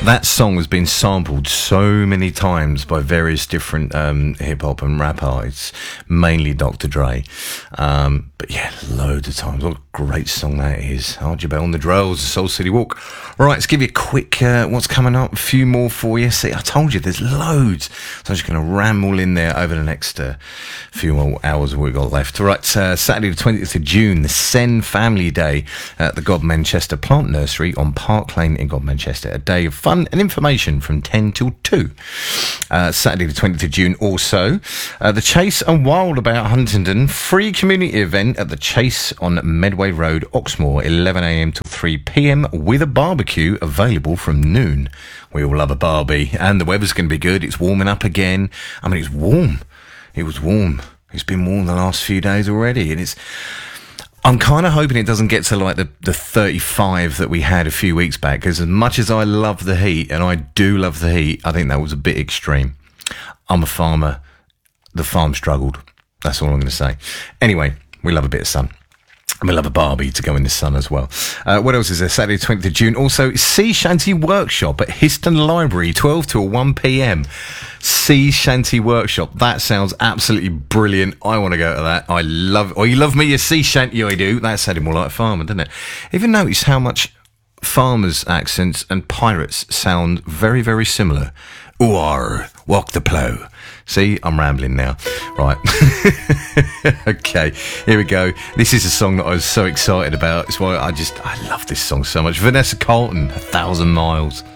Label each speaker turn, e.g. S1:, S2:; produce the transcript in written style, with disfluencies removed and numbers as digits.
S1: That song has been sampled so many times by various different hip-hop and rap artists, mainly Dr. Dre. But yeah, loads of times. What a great song that is. RJ Bell on the Drells, Soul City Walk. Right, let's give you a quick what's coming up. A few more for you. See, I told you there's loads. So I'm just going to ramble in there over the next few more hours we've got left. Right, Saturday the 20th of June, the Sen Family Day at the God Manchester Plant Nursery on Park Lane in God Manchester. A day of fun and information from 10 till 2. Saturday the 20th of June also, the Chase and Wildabout Huntingdon free community event at the Chase on Medway Road, Oxmoor, 11am till 3pm with a barbecue available from noon. We all love a barbie, and the weather's going to be good. It's warming up again. I mean, it's warm. It was warm. It's been warm the last few days already, and I'm kind of hoping it doesn't get to like the 35 that we had a few weeks back, because as much as I love the heat, and I do love the heat, I think that was a bit extreme. I'm a farmer. The farm struggled. That's all I'm going to say. Anyway, we love a bit of sun. And we love a barbie to go in the sun as well. What else is there? Saturday 20th of June. Also, Sea Shanty Workshop at Histon Library, 12 till 1pm. Sea Shanty Workshop. That sounds absolutely brilliant. I want to go to that. I love... Oh, you love me, you Sea Shanty? I do. That sounded more like a farmer, doesn't it? Even notice how much farmers' accents and pirates sound very, very similar. Ooar, walk the plough. See, I'm rambling now. Right. Okay, here we go. This is a song that I was so excited about. It's why I love this song so much. Vanessa Carlton, 1,000 Miles.